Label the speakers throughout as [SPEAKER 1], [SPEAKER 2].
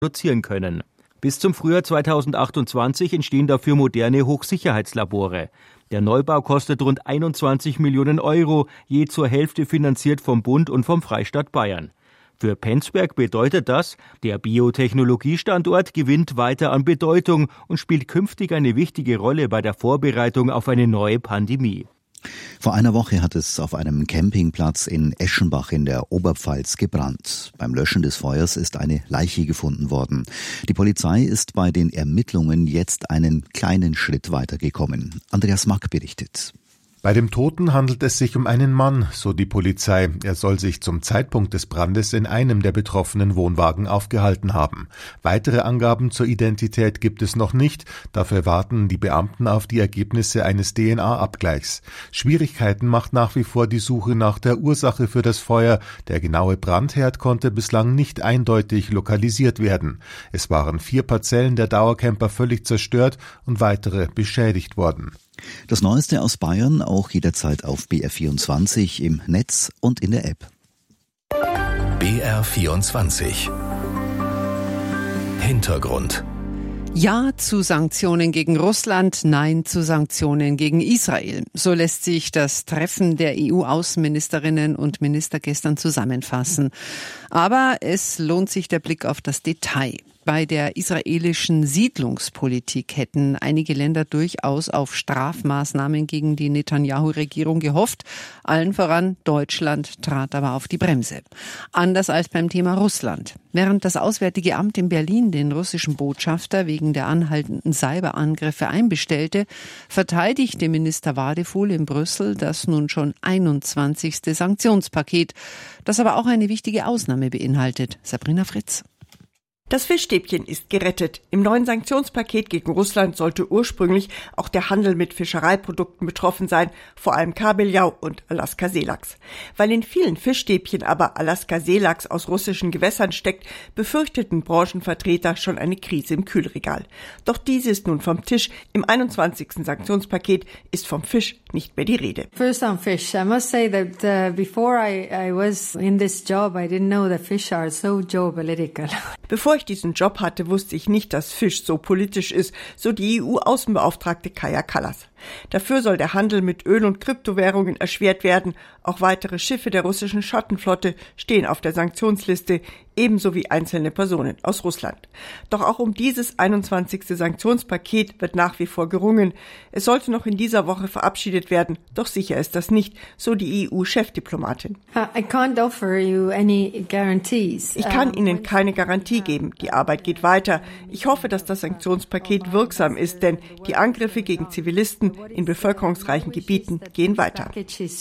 [SPEAKER 1] produzieren können. Bis zum Frühjahr 2028 entstehen dafür moderne Hochsicherheitslabore. Der Neubau kostet rund 21 Millionen Euro, je zur Hälfte finanziert vom Bund und vom Freistaat Bayern. Für Penzberg bedeutet das, der Biotechnologiestandort gewinnt weiter an Bedeutung und spielt künftig eine wichtige Rolle bei der Vorbereitung auf eine neue Pandemie.
[SPEAKER 2] Vor einer Woche hat es auf einem Campingplatz in Eschenbach in der Oberpfalz gebrannt. Beim Löschen des Feuers ist eine Leiche gefunden worden. Die Polizei ist bei den Ermittlungen jetzt einen kleinen Schritt weitergekommen. Andreas Mack berichtet.
[SPEAKER 3] Bei dem Toten handelt es sich um einen Mann, so die Polizei. Er soll sich zum Zeitpunkt des Brandes in einem der betroffenen Wohnwagen aufgehalten haben. Weitere Angaben zur Identität gibt es noch nicht. Dafür warten die Beamten auf die Ergebnisse eines DNA-Abgleichs. Schwierigkeiten macht nach wie vor die Suche nach der Ursache für das Feuer. Der genaue Brandherd konnte bislang nicht eindeutig lokalisiert werden. Es waren 4 Parzellen der Dauercamper völlig zerstört und weitere beschädigt worden.
[SPEAKER 2] Das Neueste aus Bayern auch jederzeit auf BR24 im Netz und in der App.
[SPEAKER 4] BR24 Hintergrund.
[SPEAKER 5] Ja zu Sanktionen gegen Russland, Nein zu Sanktionen gegen Israel. So lässt sich das Treffen der EU-Außenministerinnen und Minister gestern zusammenfassen. Aber es lohnt sich der Blick auf das Detail. Bei der israelischen Siedlungspolitik hätten einige Länder durchaus auf Strafmaßnahmen gegen die Netanyahu-Regierung gehofft. Allen voran Deutschland trat aber auf die Bremse. Anders als beim Thema Russland. Während das Auswärtige Amt in Berlin den russischen Botschafter wegen der anhaltenden Cyberangriffe einbestellte, verteidigte Minister Wadefuhl in Brüssel das nun schon 21. Sanktionspaket, das aber auch eine wichtige Ausnahme beinhaltet. Sabrina Fritz.
[SPEAKER 6] Das Fischstäbchen ist gerettet. Im neuen Sanktionspaket gegen Russland sollte ursprünglich auch der Handel mit Fischereiprodukten betroffen sein, vor allem Kabeljau und Alaska-Seelachs. Weil in vielen Fischstäbchen aber Alaska-Seelachs aus russischen Gewässern steckt, befürchteten Branchenvertreter schon eine Krise im Kühlregal. Doch diese ist nun vom Tisch. Im 21. Sanktionspaket ist vom Fisch nicht mehr die Rede.
[SPEAKER 7] First on fish, I must say that before I was in this job, I didn't know that fish are so geopolitical.
[SPEAKER 6] Bevor ich diesen Job hatte, wusste ich nicht, dass Fisch so politisch ist, so die EU-Außenbeauftragte Kaja Kallas. Dafür soll der Handel mit Öl- und Kryptowährungen erschwert werden. Auch weitere Schiffe der russischen Schattenflotte stehen auf der Sanktionsliste, ebenso wie einzelne Personen aus Russland. Doch auch um dieses 21. Sanktionspaket wird nach wie vor gerungen. Es sollte noch in dieser Woche verabschiedet werden, doch sicher ist das nicht, so die EU-Chefdiplomatin.
[SPEAKER 7] I can't offer you any guarantees.
[SPEAKER 6] Ich kann Ihnen keine Garantie geben. Die Arbeit geht weiter. Ich hoffe, dass das Sanktionspaket wirksam ist, denn die Angriffe gegen Zivilisten in bevölkerungsreichen Gebieten gehen weiter.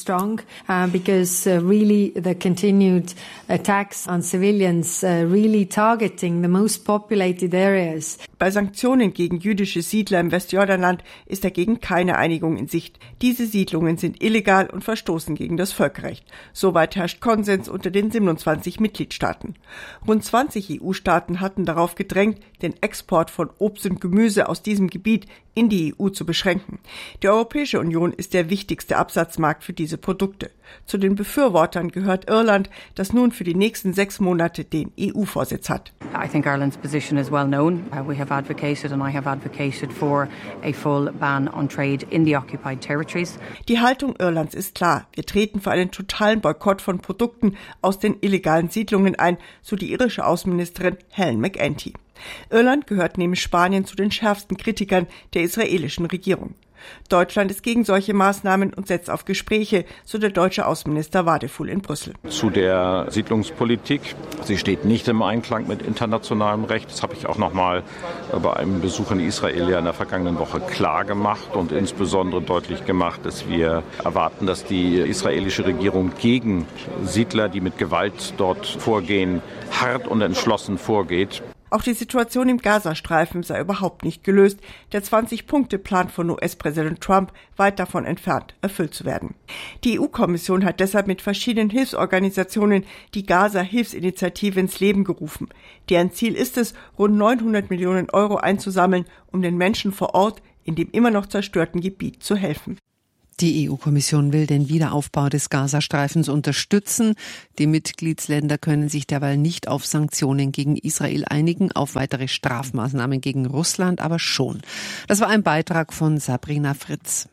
[SPEAKER 7] Because really the continued attacks on civilians really targeting the most populated areas.
[SPEAKER 6] Bei Sanktionen gegen jüdische Siedler im Westjordanland ist dagegen keine Einigung in Sicht. Diese Siedlungen sind illegal und verstoßen gegen das Völkerrecht. Soweit herrscht Konsens unter den 27 Mitgliedstaaten. Rund 20 EU-Staaten hatten darauf gedrängt, den Export von Obst und Gemüse aus diesem Gebiet in die EU zu beschränken. Die Europäische Union ist der wichtigste Absatzmarkt für diese Produkte. Zu den Befürwortern gehört Irland, das nun für die nächsten 6 Monate den EU-Vorsitz hat.
[SPEAKER 8] I think Ireland's position is well known. We have advocated and I have advocated for a full ban on trade in the occupied territories.
[SPEAKER 6] Die Haltung Irlands ist klar. Wir treten für einen totalen Boykott von Produkten aus den illegalen Siedlungen ein, so die irische Außenministerin Helen McEntee. Irland gehört neben Spanien zu den schärfsten Kritikern der israelischen Regierung. Deutschland ist gegen solche Maßnahmen und setzt auf Gespräche, so der deutsche Außenminister Wadefuhl in Brüssel.
[SPEAKER 9] Zu der Siedlungspolitik. Sie steht nicht im Einklang mit internationalem Recht. Das habe ich auch noch mal bei einem Besuch in Israel in der vergangenen Woche klar gemacht und insbesondere deutlich gemacht, dass wir erwarten, dass die israelische Regierung gegen Siedler, die mit Gewalt dort vorgehen, hart und entschlossen vorgeht.
[SPEAKER 6] Auch die Situation im Gazastreifen sei überhaupt nicht gelöst. Der 20-Punkte-Plan von US-Präsident Trump weit davon entfernt, erfüllt zu werden. Die EU-Kommission hat deshalb mit verschiedenen Hilfsorganisationen die Gaza-Hilfsinitiative ins Leben gerufen. Deren Ziel ist es, rund 900 Millionen Euro einzusammeln, um den Menschen vor Ort in dem immer noch zerstörten Gebiet zu helfen.
[SPEAKER 5] Die EU-Kommission will den Wiederaufbau des Gazastreifens unterstützen. Die Mitgliedsländer können sich derweil nicht auf Sanktionen gegen Israel einigen, auf weitere Strafmaßnahmen gegen Russland aber schon. Das war ein Beitrag von Sabrina Fritz.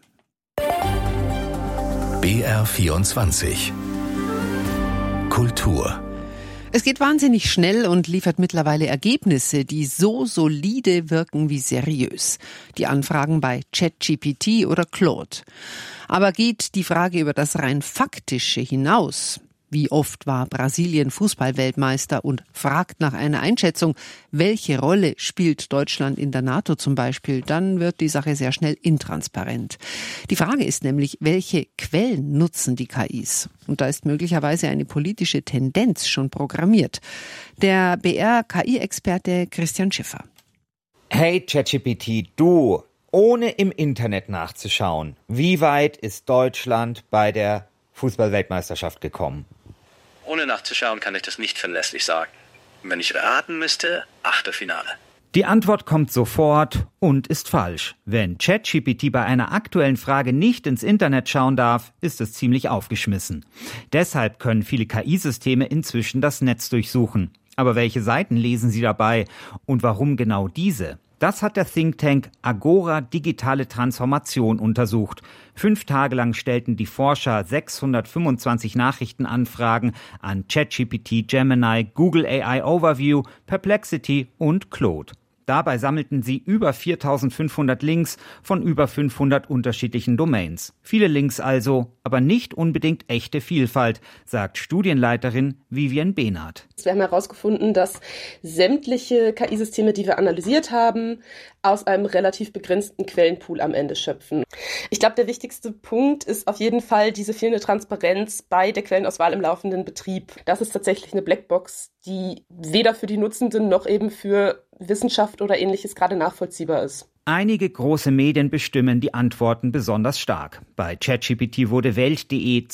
[SPEAKER 4] BR24 Kultur.
[SPEAKER 5] Es geht wahnsinnig schnell und liefert mittlerweile Ergebnisse, die so solide wirken wie seriös. Die Anfragen bei ChatGPT oder Claude. Aber geht die Frage über das rein Faktische hinaus? Wie oft war Brasilien Fußballweltmeister und fragt nach einer Einschätzung, welche Rolle spielt Deutschland in der NATO zum Beispiel, dann wird die Sache sehr schnell intransparent. Die Frage ist nämlich, welche Quellen nutzen die KIs? Und da ist möglicherweise eine politische Tendenz schon programmiert. Der BR-KI-Experte Christian Schiffer.
[SPEAKER 10] Hey ChatGPT, du, ohne im Internet nachzuschauen, wie weit ist Deutschland bei der Fußball-Weltmeisterschaft gekommen?
[SPEAKER 11] Ohne nachzuschauen kann ich das nicht verlässlich sagen. Wenn ich raten müsste, Achtelfinale.
[SPEAKER 10] Die Antwort kommt sofort und ist falsch. Wenn ChatGPT bei einer aktuellen Frage nicht ins Internet schauen darf, ist es ziemlich aufgeschmissen. Deshalb können viele KI-Systeme inzwischen das Netz durchsuchen. Aber welche Seiten lesen sie dabei und warum genau diese? Das hat der Think Tank Agora Digitale Transformation untersucht. 5 Tage lang stellten die Forscher 625 Nachrichtenanfragen an ChatGPT, Gemini, Google AI Overview, Perplexity und Claude. Dabei sammelten sie über 4.500 Links von über 500 unterschiedlichen Domains. Viele Links also, aber nicht unbedingt echte Vielfalt, sagt Studienleiterin Vivian Behnert.
[SPEAKER 12] Wir haben herausgefunden, dass sämtliche KI-Systeme, die wir analysiert haben, aus einem relativ begrenzten Quellenpool am Ende schöpfen. Ich glaube, der wichtigste Punkt ist auf jeden Fall diese fehlende Transparenz bei der Quellenauswahl im laufenden Betrieb. Das ist tatsächlich eine Blackbox, die weder für die Nutzenden noch eben für Wissenschaft oder Ähnliches gerade nachvollziehbar ist.
[SPEAKER 10] Einige große Medien bestimmen die Antworten besonders stark. Bei ChatGPT wurde Welt.de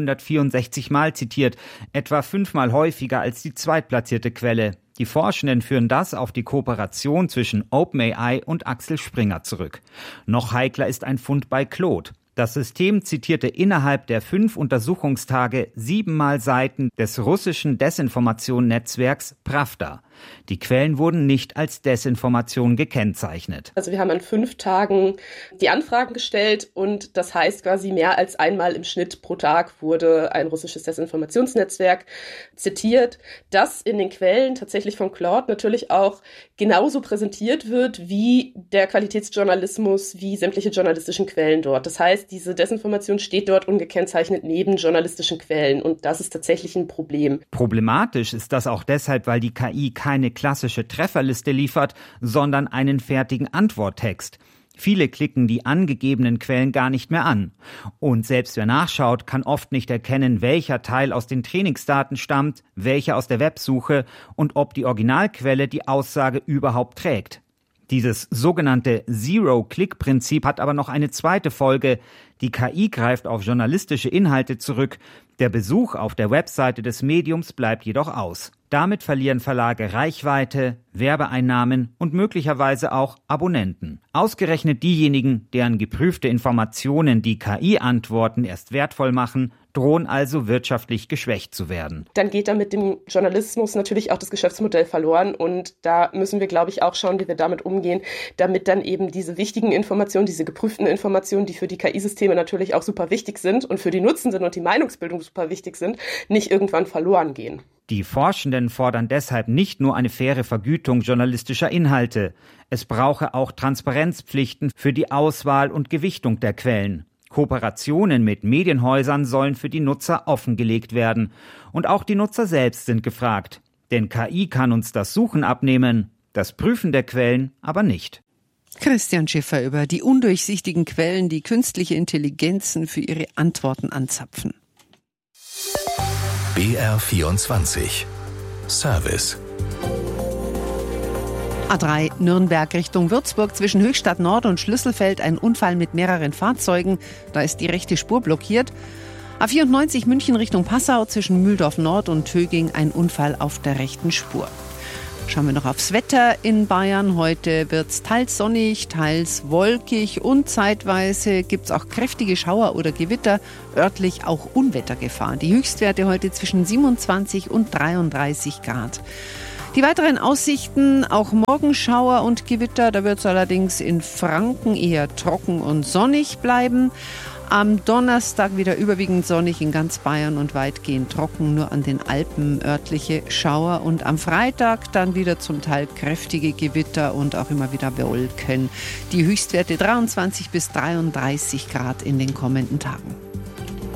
[SPEAKER 10] 264 Mal zitiert, etwa 5-mal häufiger als die zweitplatzierte Quelle. Die Forschenden führen das auf die Kooperation zwischen OpenAI und Axel Springer zurück. Noch heikler ist ein Fund bei Claude. Das System zitierte innerhalb der 5 Untersuchungstage 7-mal Seiten des russischen Desinformationsnetzwerks Pravda. Die Quellen wurden nicht als Desinformation gekennzeichnet.
[SPEAKER 12] Also wir haben an 5 Tagen die Anfragen gestellt und das heißt quasi mehr als einmal im Schnitt pro Tag wurde ein russisches Desinformationsnetzwerk zitiert, das in den Quellen tatsächlich von Claude natürlich auch genauso präsentiert wird wie der Qualitätsjournalismus, wie sämtliche journalistischen Quellen dort. Das heißt, diese Desinformation steht dort ungekennzeichnet neben journalistischen Quellen und das ist tatsächlich ein Problem.
[SPEAKER 10] Problematisch ist das auch deshalb, weil die KI keine klassische Trefferliste liefert, sondern einen fertigen Antworttext. Viele klicken die angegebenen Quellen gar nicht mehr an. Und selbst wer nachschaut, kann oft nicht erkennen, welcher Teil aus den Trainingsdaten stammt, welcher aus der Websuche und ob die Originalquelle die Aussage überhaupt trägt. Dieses sogenannte Zero-Click-Prinzip hat aber noch eine zweite Folge. Die KI greift auf journalistische Inhalte zurück. Der Besuch auf der Webseite des Mediums bleibt jedoch aus. Damit verlieren Verlage Reichweite, Werbeeinnahmen und möglicherweise auch Abonnenten. Ausgerechnet diejenigen, deren geprüfte Informationen die KI-Antworten erst wertvoll machen, drohen also wirtschaftlich geschwächt zu werden.
[SPEAKER 12] Dann geht da mit dem Journalismus natürlich auch das Geschäftsmodell verloren und da müssen wir, glaube ich, auch schauen, wie wir damit umgehen, damit dann eben diese wichtigen Informationen, diese geprüften Informationen, die für die KI-Systeme natürlich auch super wichtig sind und für die Nutzenden und die Meinungsbildung super wichtig sind, nicht irgendwann verloren gehen.
[SPEAKER 10] Die Forschenden fordern deshalb nicht nur eine faire Vergütung journalistischer Inhalte. Es brauche auch Transparenzpflichten für die Auswahl und Gewichtung der Quellen. Kooperationen mit Medienhäusern sollen für die Nutzer offengelegt werden. Und auch die Nutzer selbst sind gefragt. Denn KI kann uns das Suchen abnehmen, das Prüfen der Quellen aber nicht.
[SPEAKER 5] Christian Schiffer über die undurchsichtigen Quellen, die künstliche Intelligenzen für ihre Antworten anzapfen.
[SPEAKER 4] BR24 Service.
[SPEAKER 5] A3 Nürnberg Richtung Würzburg zwischen Höchstadt Nord und Schlüsselfeld ein Unfall mit mehreren Fahrzeugen. Da ist die rechte Spur blockiert. A94 München Richtung Passau zwischen Mühldorf Nord und Töging ein Unfall auf der rechten Spur. Schauen wir noch aufs Wetter in Bayern. Heute wird es teils sonnig, teils wolkig und zeitweise gibt es auch kräftige Schauer oder Gewitter, örtlich auch Unwettergefahr. Die Höchstwerte heute zwischen 27 und 33 Grad. Die weiteren Aussichten, auch morgen Schauer und Gewitter, da wird es allerdings in Franken eher trocken und sonnig bleiben. Am Donnerstag wieder überwiegend sonnig in ganz Bayern und weitgehend trocken, nur an den Alpen örtliche Schauer. Und am Freitag dann wieder zum Teil kräftige Gewitter und auch immer wieder Wolken. Die Höchstwerte 23 bis 33 Grad in den kommenden Tagen.